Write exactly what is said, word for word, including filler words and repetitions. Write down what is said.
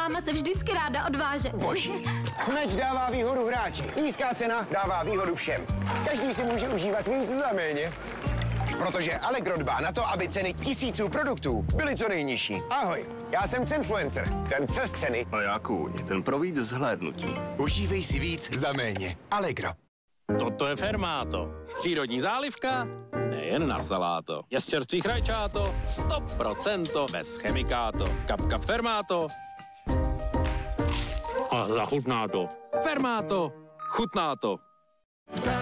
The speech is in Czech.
máma se vždycky ráda odváže. Boží. Meč dává výhodu hráči. Nízká cena dává výhodu všem. Každý si může užívat víc za méně. Protože Allegro dbá na to, aby ceny tisíců produktů byly co nejnižší. Ahoj, já jsem Cenfluencer, ten přes ceny. A já kůň, ten pro víc zhlédnutí. Užívej si víc za méně. Allegro. Toto je Fermáto. Přírodní zálivka, nejen na saláto. Je z čerstvých rajčáto, sto procent bez chemikáto. Kap, kap Fermáto. A zachutná to. Fermáto, chutná to.